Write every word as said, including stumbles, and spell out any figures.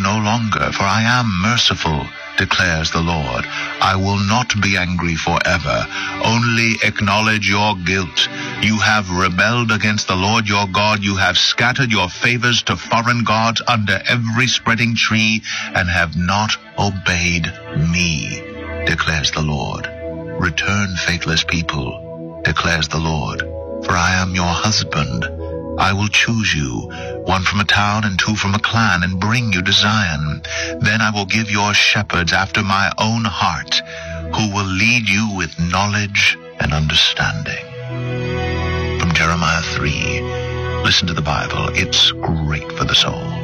no longer, for I am merciful, declares the Lord. I will not be angry forever. Only acknowledge your guilt. You have rebelled against the Lord your God. You have scattered your favors to foreign gods under every spreading tree, and have not obeyed me, declares the Lord. Return, faithless people, declares the Lord, for I am your husband. I will choose you, one from a town and two from a clan, and bring you to Zion. Then I will give your shepherds after my own heart, who will lead you with knowledge and understanding. From Jeremiah three. Listen to the Bible. It's great for the soul.